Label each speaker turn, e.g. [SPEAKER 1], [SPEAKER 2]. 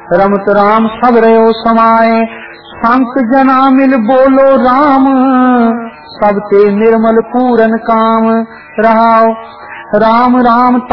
[SPEAKER 1] रमत राम सब रहो समाए। संत जना मिल बोलो राम, सब ते निर्मल पूरन काम। रहाओ राम राम